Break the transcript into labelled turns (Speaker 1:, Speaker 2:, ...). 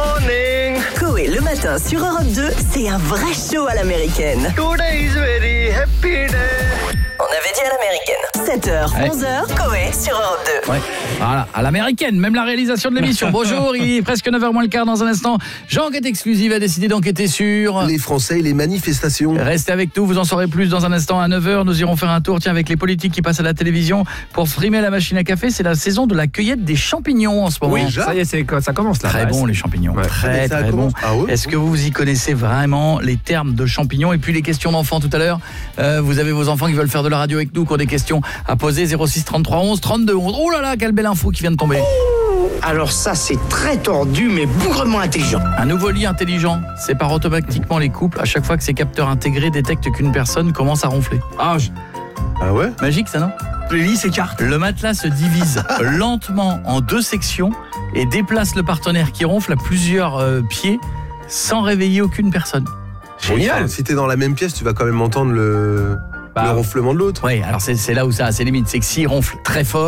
Speaker 1: morning.
Speaker 2: Coé le matin sur Europe 2, c'est un vrai show à l'américaine.
Speaker 1: Today is very happy day.
Speaker 2: On avait dit à l'américaine. 7h, 11h, Coé sur Europe 2.
Speaker 3: Ouais. Voilà, à l'américaine, même la réalisation de l'émission. Bonjour, il est presque 9h moins le quart dans un instant. Jean-Enquête exclusive a décidé d'enquêter sur...
Speaker 4: Les Français et les manifestations.
Speaker 3: Restez avec nous, vous en saurez plus dans un instant. À 9h, nous irons faire un tour avec les politiques qui passent à la télévision pour frimer la machine à café. C'est la saison de la cueillette des champignons en ce moment.
Speaker 5: Oui, ça y est, ça commence là.
Speaker 3: Très bon les champignons,
Speaker 5: Ouais.
Speaker 3: très
Speaker 4: Ça
Speaker 3: très bon.
Speaker 4: commence. Ah ouais.
Speaker 3: Est-ce que vous y connaissez vraiment les termes de champignons et puis les questions d'enfants tout à l'heure? Vous avez vos enfants qui veulent faire de la radio avec nous, qui ont des questions à poser. 06 33 11 32 11. Oh là là, quelle belle info qui vient de tomber.
Speaker 6: Alors ça, c'est très tordu, mais bougrement intelligent.
Speaker 3: Un nouveau lit intelligent sépare automatiquement les couples à chaque fois que ses capteurs intégrés détectent qu'une personne commence à ronfler.
Speaker 4: Ah ouais.
Speaker 3: Magique ça, non?
Speaker 5: Le lit s'écarte.
Speaker 3: Le matelas se divise lentement en 2 sections et déplace le partenaire qui ronfle à plusieurs pieds sans réveiller aucune personne.
Speaker 4: Génial. Si t'es dans la même pièce, tu vas quand même entendre le ronflement de l'autre.
Speaker 3: Oui, alors c'est là où ça a ses limites, c'est que s'il ronfle très fort,